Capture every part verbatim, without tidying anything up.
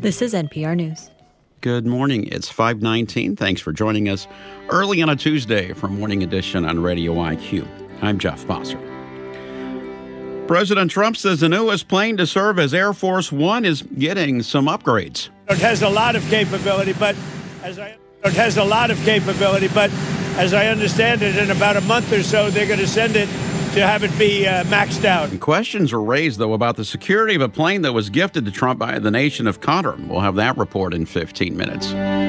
This is N P R News. Good morning. It's five nineteen. Thanks for joining us early on a Tuesday for Morning Edition on Radio I Q. I'm Jeff Bosser. President Trump says the newest plane to serve as Air Force One is getting some upgrades. It has a lot of capability, but as I it has a lot of capability, but as I understand it, in about a month or so, they're going to send it to have it be uh, maxed out. And questions are raised, though, about the security of a plane that was gifted to Trump by the nation of Qatar. We'll have that report in fifteen minutes.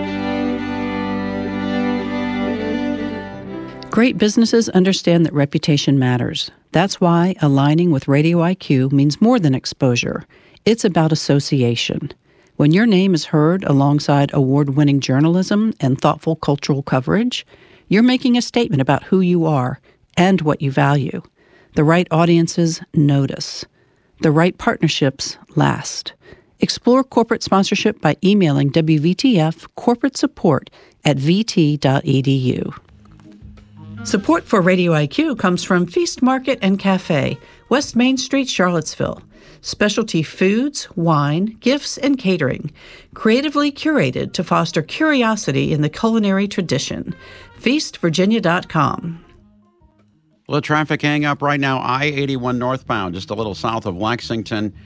Great businesses understand that reputation matters. That's why aligning with Radio I Q means more than exposure. It's about association. When your name is heard alongside award-winning journalism and thoughtful cultural coverage, you're making a statement about who you are and what you value. The right audiences notice. The right partnerships last. Explore corporate sponsorship by emailing W V T F corporate support at v t dot e d u. Support for Radio I Q comes from Feast Market and Cafe, West Main Street, Charlottesville. Specialty foods, wine, gifts, and catering. Creatively curated to foster curiosity in the culinary tradition. feast virginia dot com. Well, traffic hang up right now, I eighty-one northbound, just a little south of Lexington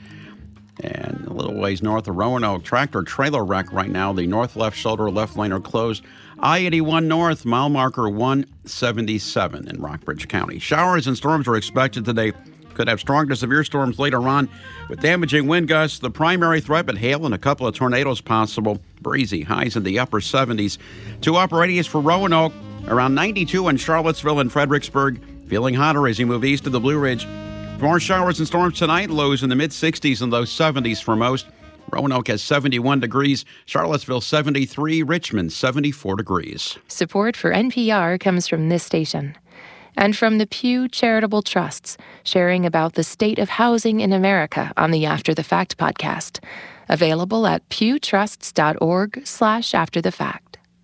and a little ways north of Roanoke. Tractor trailer wreck right now. The north left shoulder, left lane are closed. I eighty-one north, mile marker one seventy-seven in Rockbridge County. Showers and storms are expected today. Could have strong to severe storms later on with damaging wind gusts. The primary threat, but hail and a couple of tornadoes possible. Breezy, highs in the upper seventies. Two upper eighties for Roanoke, around ninety-two in Charlottesville and Fredericksburg. Feeling hotter as you move east of the Blue Ridge. More showers and storms tonight. Lows in the mid-sixties and low seventies for most. Roanoke has seventy-one degrees. Charlottesville seventy-three. Richmond seventy-four degrees. Support for N P R comes from this station. And from the Pew Charitable Trusts, sharing about the state of housing in America on the After the Fact podcast. Available at pewtrusts.org slash after the fact.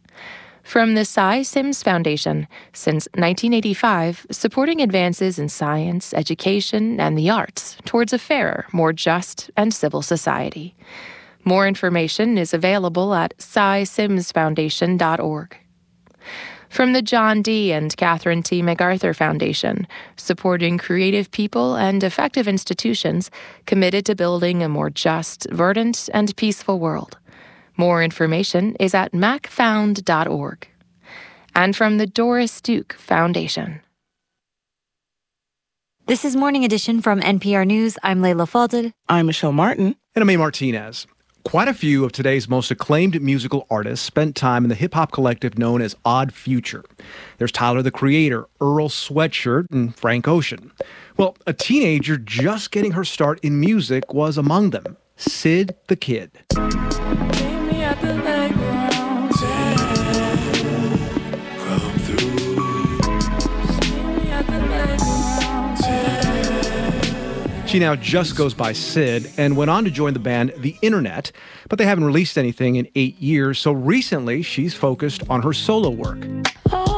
From the Cy Sims Foundation, since nineteen eighty-five, supporting advances in science, education, and the arts towards a fairer, more just, and civil society. More information is available at cy sims foundation dot org. From the John D. and Catherine T. MacArthur Foundation, supporting creative people and effective institutions committed to building a more just, verdant, and peaceful world. More information is at mac found dot org. And from the Doris Duke Foundation. This is Morning Edition from N P R News. I'm Layla Falded. I'm Michelle Martin. And I'm A. Martinez. Quite a few of today's most acclaimed musical artists spent time in the hip-hop collective known as Odd Future. There's Tyler, the Creator, Earl Sweatshirt, and Frank Ocean. Well, a teenager just getting her start in music was among them. Sid the Kid. She now just goes by Sid and went on to join the band The Internet, but they haven't released anything in eight years, so recently she's focused on her solo work.